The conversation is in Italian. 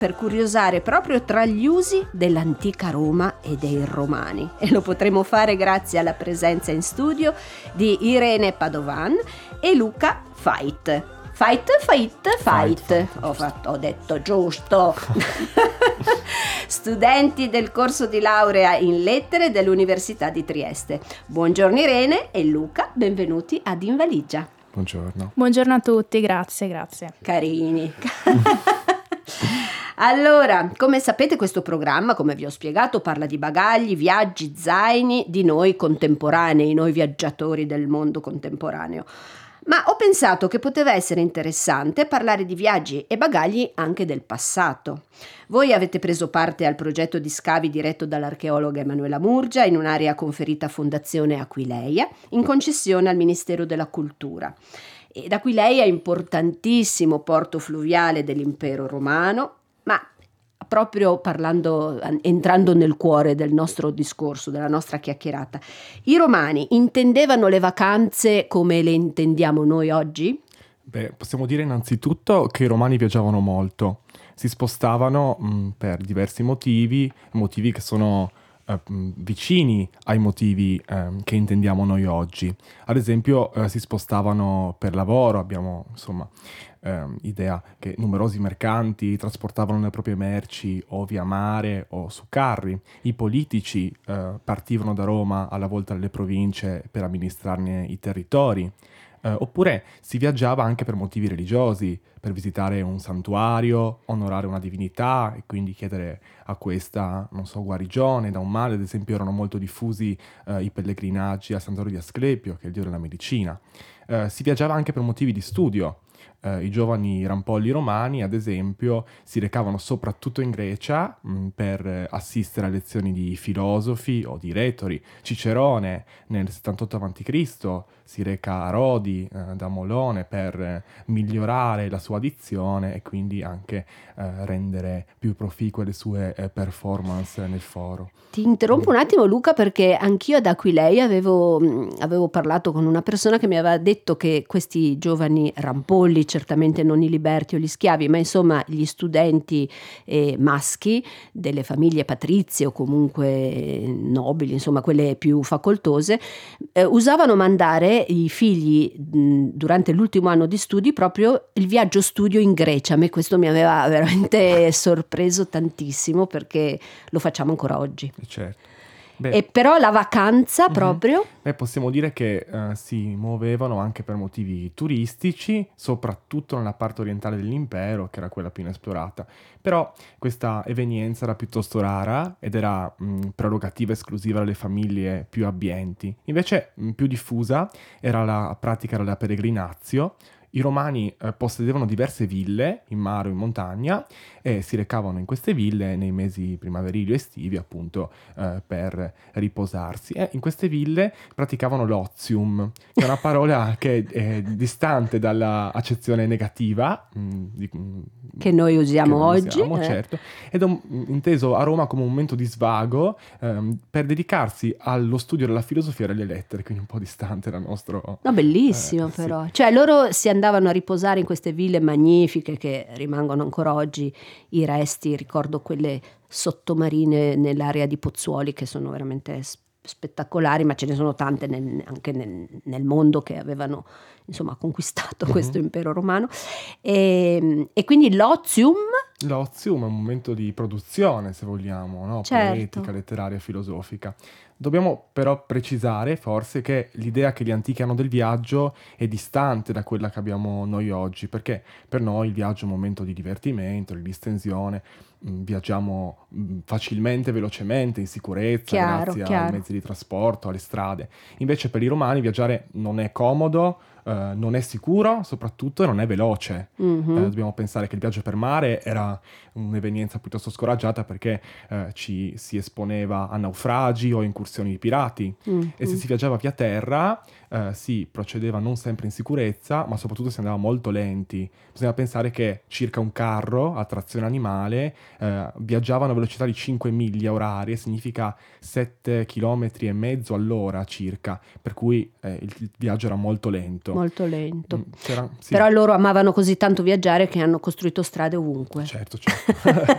per curiosare proprio tra gli usi dell'antica Roma e dei Romani. E lo potremo fare grazie alla presenza in studio di Irene Padovan e Luca Fait. Fait. Ho detto giusto. Studenti del corso di laurea in lettere dell'Università di Trieste. Buongiorno Irene e Luca, benvenuti ad In Valigia. Buongiorno. Buongiorno a tutti, grazie. Carini. Allora, come sapete, questo programma, come vi ho spiegato, parla di bagagli, viaggi, zaini, di noi contemporanei, noi viaggiatori del mondo contemporaneo. Ma ho pensato che poteva essere interessante parlare di viaggi e bagagli anche del passato. Voi avete preso parte al progetto di scavi diretto dall'archeologa Emanuela Murgia in un'area conferita a Fondazione Aquileia, in concessione al Ministero della Cultura. Ed Aquileia è importantissimo porto fluviale dell'impero romano, ma proprio entrando nel cuore del nostro discorso, della nostra chiacchierata, i romani intendevano le vacanze come le intendiamo noi oggi? Possiamo dire innanzitutto che i romani viaggiavano molto, si spostavano per diversi motivi che sono vicini ai motivi che intendiamo noi oggi. Ad esempio si spostavano per lavoro, abbiamo idea che numerosi mercanti trasportavano le proprie merci o via mare o su carri. I politici partivano da Roma alla volta delle province per amministrarne i territori. Oppure si viaggiava anche per motivi religiosi, per visitare un santuario, onorare una divinità e quindi chiedere a questa, guarigione da un male. Ad esempio erano molto diffusi i pellegrinaggi al santuario di Asclepio, che è il dio della medicina. Si viaggiava anche per motivi di studio. I giovani rampolli romani, ad esempio, si recavano soprattutto in Grecia per assistere a lezioni di filosofi o di retori. Cicerone nel 78 a.C. si reca a Rodi da Molone per migliorare la sua dizione e quindi anche rendere più proficue le sue performance nel foro. Ti interrompo un attimo, Luca, perché anch'io ad Aquileia avevo parlato con una persona che mi aveva detto che questi giovani rampolli, certamente non i liberti o gli schiavi, ma insomma gli studenti maschi delle famiglie patrizie o comunque nobili, insomma quelle più facoltose, usavano mandare i figli durante l'ultimo anno di studi proprio il viaggio studio in Grecia. A me questo mi aveva veramente sorpreso tantissimo, perché lo facciamo ancora oggi. Certo. E però la vacanza proprio? Possiamo dire che si muovevano anche per motivi turistici, soprattutto nella parte orientale dell'impero, che era quella più inesplorata. Però questa evenienza era piuttosto rara ed era prerogativa esclusiva delle famiglie più abbienti. Invece più diffusa era la pratica della peregrinatio. I romani possedevano diverse ville in mare o in montagna e si recavano in queste ville nei mesi primaverili o estivi, appunto, per riposarsi. E in queste ville praticavano l'ozium, che è una parola che è distante dalla accezione negativa che noi usiamo oggi, certo, ed è inteso a Roma come un momento di svago per dedicarsi allo studio della filosofia e delle lettere, quindi un po' distante dal nostro... No, bellissimo però. Cioè loro si andavano a riposare in queste ville magnifiche che rimangono ancora oggi i resti, ricordo quelle sottomarine nell'area di Pozzuoli che sono veramente spettacolari, ma ce ne sono tante anche nel mondo che avevano conquistato questo impero romano, e quindi l'ozium è un momento di produzione, se vogliamo, no? Certo. Poetica, letteraria, filosofica. Dobbiamo però precisare forse che l'idea che gli antichi hanno del viaggio è distante da quella che abbiamo noi oggi, perché per noi il viaggio è un momento di divertimento, di distensione, viaggiamo facilmente, velocemente, in sicurezza, grazie ai mezzi di trasporto, alle strade. Invece per i romani viaggiare non è comodo, non è sicuro, soprattutto, e non è veloce. Dobbiamo pensare che il viaggio per mare era un'evenienza piuttosto scoraggiata, perché ci si esponeva a naufragi o incursioni di pirati, e se si viaggiava via terra si procedeva non sempre in sicurezza, ma soprattutto si andava molto lenti. Bisogna pensare che circa un carro a trazione animale viaggiava a una velocità di 5 miglia orarie, significa 7,5 km all'ora circa, per cui il viaggio era molto lento. Molto lento. Sì. Però loro amavano così tanto viaggiare che hanno costruito strade ovunque. Certo.